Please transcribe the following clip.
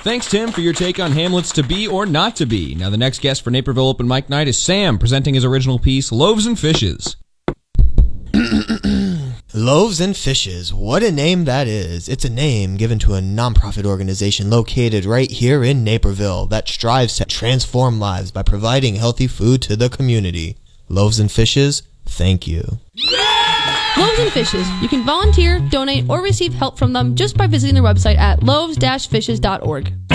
Thanks, Tim, for your take on Hamlet's To Be or Not To Be. Now, the next guest for Naperville Open Mic Night is Sam, presenting his original piece, Loaves and Fishes. Loaves and Fishes, what a name that is. It's a name given to a nonprofit organization located right here in Naperville that strives to transform lives by providing healthy food to the community. Loaves and Fishes, thank you. Loaves and Fishes. You can volunteer, donate, or receive help from them just by visiting their website at loaves-fishes.org.